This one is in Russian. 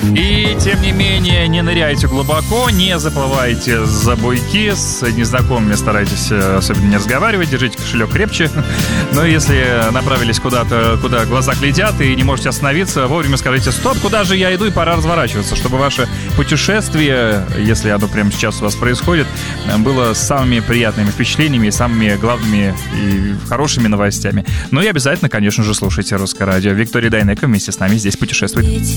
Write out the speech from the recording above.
И, тем не менее, не ныряйте глубоко, не заплывайте за буйки, с незнакомыми старайтесь особенно не разговаривать, держите кошелек крепче. Но если направились куда-то, куда глаза глядят и не можете остановиться, вовремя скажите: стоп, куда же я иду, и пора разворачиваться, чтобы ваше путешествие, если оно прямо сейчас у вас происходит, было с самыми приятными впечатлениями, самыми главными и хорошими новостями. Ну и обязательно, конечно же, слушайте Русское радио. Виктория Дайнеко вместе с нами здесь путешествует.